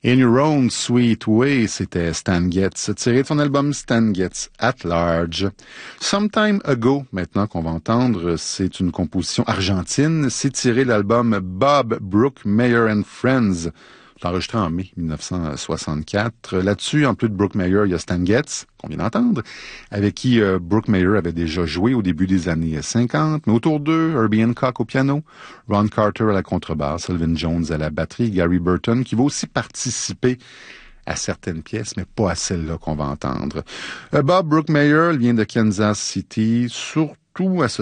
In Your Own Sweet Way, c'était Stan Getz, tiré de son album Stan Getz at Large. Sometime Ago, maintenant qu'on va entendre, c'est une composition argentine. C'est tiré de l'album Bob Brookmeyer and Friends. C'est enregistré en mai 1964. Là-dessus, en plus de Brookmeyer, il y a Stan Getz, qu'on vient d'entendre, avec qui Brookmeyer avait déjà joué au début des années 50. Mais autour d'eux, Herbie Hancock au piano, Ron Carter à la contrebasse, Elvin Jones à la batterie, Gary Burton, qui va aussi participer à certaines pièces, mais pas à celle-là qu'on va entendre. Bob Brookmeyer vient de Kansas City, surtout à ce